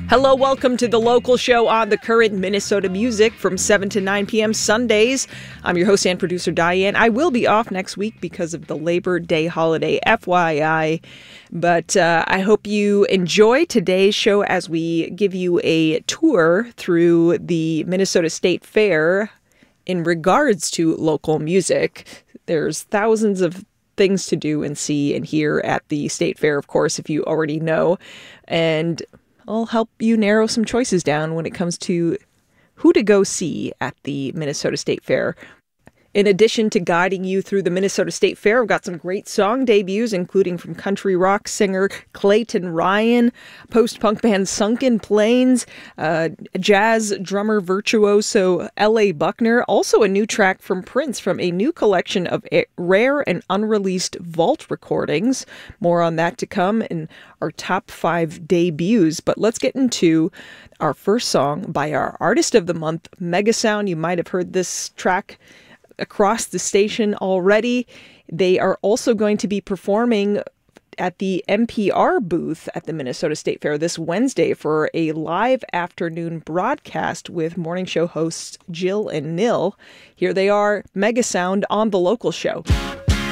Hello, welcome to the local show on the current Minnesota music from 7 to 9 p.m. Sundays. I'm your host and producer, Diane. I will be off next week because of the Labor Day holiday, FYI. But I hope you enjoy today's show as we give you a tour through the Minnesota State Fair in regards to local music. There's thousands of things to do and see and hear at the State Fair, of course, if you already know. And I'll help you narrow some choices down when it comes to who to go see at the Minnesota State Fair. In addition to guiding you through the Minnesota State Fair, I've got some great song debuts, including from country rock singer Clayton Ryan, post-punk band Sunken Plains, jazz drummer virtuoso L.A. Buckner, also a new track from Prince from a new collection of rare and unreleased vault recordings. More on that to come in our top 5 debuts. But let's get into our first song by our artist of the month, Megasound. You might have heard this track across the station already. They are also going to be performing at the NPR booth at the Minnesota State Fair this Wednesday for a live afternoon broadcast with morning show hosts Jill and Nil. Here they are, Megasound on the local show.